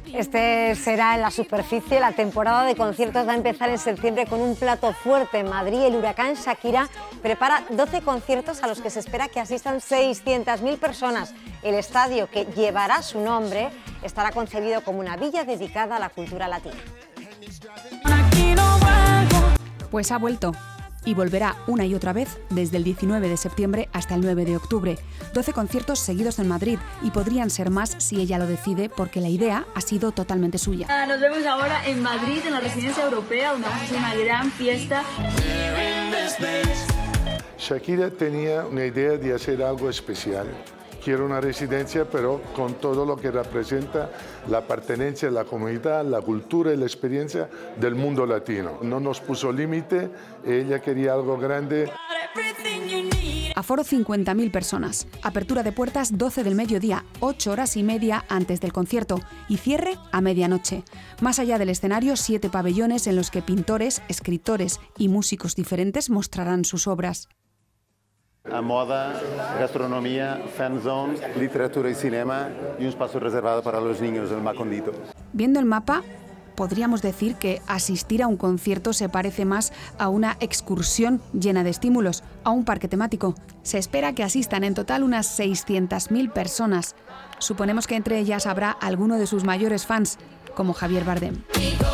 Este será en la superficie. La temporada de conciertos va a empezar en septiembre con un plato fuerte en Madrid. El Huracán Shakira prepara 12 conciertos a los que se espera que asistan 600.000 personas. El estadio, que llevará su nombre, estará concebido como una villa dedicada a la cultura latina. Pues ha vuelto. Y volverá una y otra vez desde el 19 de septiembre hasta el 9 de octubre. 12 conciertos seguidos en Madrid y podrían ser más si ella lo decide, porque la idea ha sido totalmente suya. Nos vemos ahora en Madrid, en la Residencia Europea, donde vamos a hacer una gran fiesta. Shakira tenía una idea de hacer algo especial. Quiero una residencia, pero con todo lo que representa la pertenencia a la comunidad, la cultura y la experiencia del mundo latino. No nos puso límite, ella quería algo grande. Aforo 50.000 personas. Apertura de puertas 12 del mediodía, 8 horas y media antes del concierto, y cierre a medianoche. Más allá del escenario, 7 pabellones en los que pintores, escritores y músicos diferentes mostrarán sus obras. A moda, gastronomía, fan zone, literatura y cinema y un espacio reservado para los niños, el Macondito. Viendo el mapa, podríamos decir que asistir a un concierto se parece más a una excursión llena de estímulos, a un parque temático. Se espera que asistan en total unas 600.000 personas. Suponemos que entre ellas habrá alguno de sus mayores fans, como Javier Bardem.